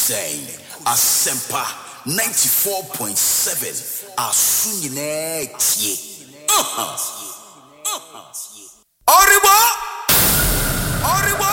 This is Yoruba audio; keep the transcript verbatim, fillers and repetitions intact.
say Asempa ninety-four point seven Asunyine tie. Uh-huh. Uh-huh. Oribo! Oribo!